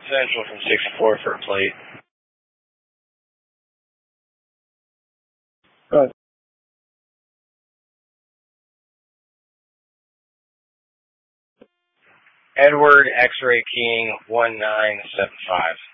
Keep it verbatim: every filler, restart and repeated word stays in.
Central from sixty-four for a plate. Right. Edward X-Ray King one nine seven five.